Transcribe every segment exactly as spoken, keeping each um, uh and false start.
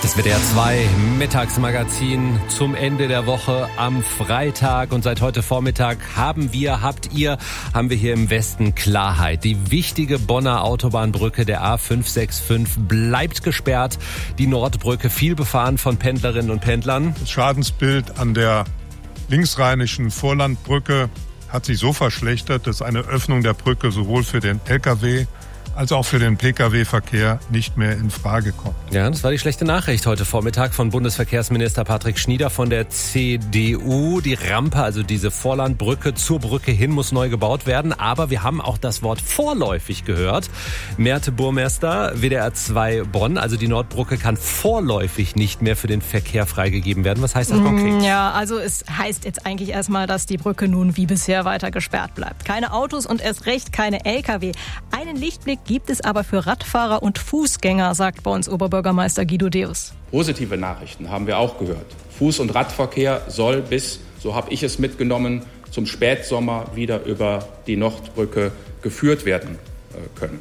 Das W D R zwei Mittagsmagazin zum Ende der Woche am Freitag. Und seit heute Vormittag haben wir, habt ihr, haben wir hier im Westen Klarheit. Die wichtige Bonner Autobahnbrücke der A fünf sechs fünf bleibt gesperrt. Die Nordbrücke viel befahren von Pendlerinnen und Pendlern. Das Schadensbild an der linksrheinischen Vorlandbrücke hat sich so verschlechtert, dass eine Öffnung der Brücke sowohl für den L K W als auch für den Pkw-Verkehr nicht mehr in Frage kommt. Ja, das war die schlechte Nachricht heute Vormittag von Bundesverkehrsminister Patrick Schnieder von der C D U. Die Rampe, also diese Vorlandbrücke zur Brücke hin, muss neu gebaut werden. Aber wir haben auch das Wort vorläufig gehört. Merte Burmester, W D R zwei Bonn, also die Nordbrücke kann vorläufig nicht mehr für den Verkehr freigegeben werden. Was heißt das konkret? Ja, also es heißt jetzt eigentlich erstmal, dass die Brücke nun wie bisher weiter gesperrt bleibt. Keine Autos und erst recht keine L K W. Einen Lichtblick gibt es aber für Radfahrer und Fußgänger, sagt bei uns Oberbürgermeister Guido Deus. Positive Nachrichten haben wir auch gehört. Fuß- und Radverkehr soll bis, so habe ich es mitgenommen, zum Spätsommer wieder über die Nordbrücke geführt werden können.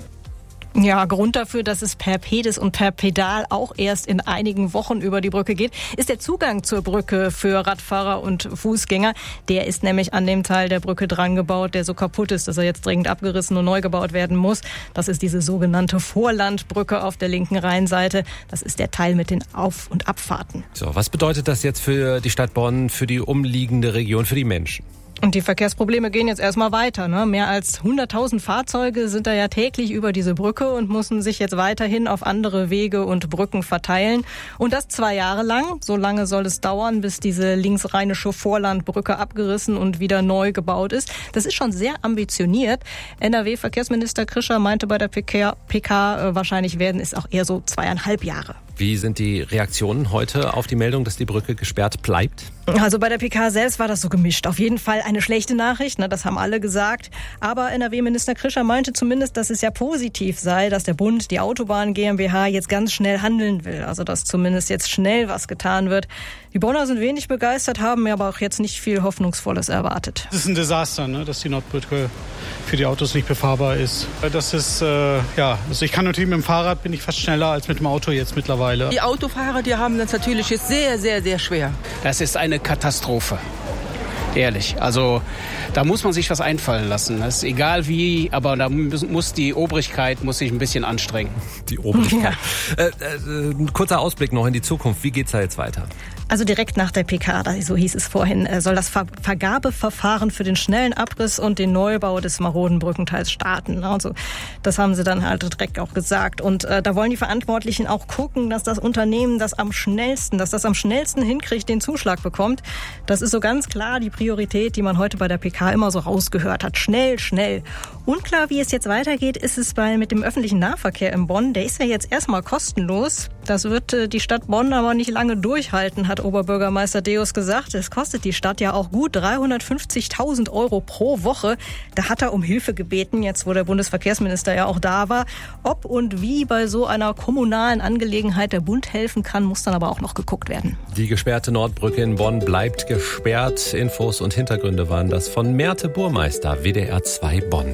Ja, Grund dafür, dass es per Pedis und per Pedal auch erst in einigen Wochen über die Brücke geht, ist der Zugang zur Brücke für Radfahrer und Fußgänger. Der ist nämlich an dem Teil der Brücke dran gebaut, der so kaputt ist, dass er jetzt dringend abgerissen und neu gebaut werden muss. Das ist diese sogenannte Vorlandbrücke auf der linken Rheinseite. Das ist der Teil mit den Auf- und Abfahrten. So, was bedeutet das jetzt für die Stadt Bonn, für die umliegende Region, für die Menschen? Und die Verkehrsprobleme gehen jetzt erstmal weiter. Ne? Mehr als hunderttausend Fahrzeuge sind da ja täglich über diese Brücke und müssen sich jetzt weiterhin auf andere Wege und Brücken verteilen. Und das zwei Jahre lang. So lange soll es dauern, bis diese linksrheinische Vorlandbrücke abgerissen und wieder neu gebaut ist. Das ist schon sehr ambitioniert. N R W-Verkehrsminister Krischer meinte bei der P K, P K, wahrscheinlich werden es auch eher so zweieinhalb Jahre. Wie sind die Reaktionen heute auf die Meldung, dass die Brücke gesperrt bleibt? Also bei der P K selbst war das so gemischt. Auf jeden Fall eine schlechte Nachricht, ne, das haben alle gesagt. Aber N R W-Minister Krischer meinte zumindest, dass es ja positiv sei, dass der Bund, die Autobahn GmbH, jetzt ganz schnell handeln will. Also dass zumindest jetzt schnell was getan wird. Die Bonner sind wenig begeistert, haben mir aber auch jetzt nicht viel Hoffnungsvolles erwartet. Es ist ein Desaster, ne, dass die Nordbrücke für die Autos nicht befahrbar ist. Das ist, äh, ja, also ich kann natürlich mit dem Fahrrad, bin ich fast schneller als mit dem Auto jetzt mittlerweile. Die Autofahrer, die haben das natürlich jetzt sehr, sehr, sehr schwer. Das ist eine Katastrophe. Ehrlich, also da muss man sich was einfallen lassen. Das ist egal wie, aber da muss die Obrigkeit muss sich ein bisschen anstrengen. Die Obrigkeit. Ja. Äh, äh, ein kurzer Ausblick noch in die Zukunft. Wie geht's da jetzt weiter? Also direkt nach der P K, so hieß es vorhin, soll das Ver- Vergabeverfahren für den schnellen Abriss und den Neubau des maroden Brückenteils starten. Also das haben sie dann halt direkt auch gesagt. Und äh, da wollen die Verantwortlichen auch gucken, dass das Unternehmen das am schnellsten, dass das am schnellsten hinkriegt, den Zuschlag bekommt. Das ist so ganz klar die Priorität, die man heute bei der P K immer so rausgehört hat. Schnell, schnell. Unklar, wie es jetzt weitergeht, ist es bei mit dem öffentlichen Nahverkehr in Bonn. Der ist ja jetzt erstmal kostenlos. Das wird äh, die Stadt Bonn aber nicht lange durchhalten, hat Oberbürgermeister Deus gesagt. Es kostet die Stadt ja auch gut dreihundertfünfzigtausend Euro pro Woche. Da hat er um Hilfe gebeten, jetzt wo der Bundesverkehrsminister ja auch da war. Ob und wie bei so einer kommunalen Angelegenheit der Bund helfen kann, muss dann aber auch noch geguckt werden. Die gesperrte Nordbrücke in Bonn bleibt gesperrt. Infos und Hintergründe waren das von Merte Burmester, W D R zwei Bonn.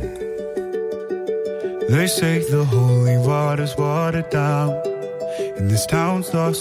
They say the holy water's watered down and this town's lost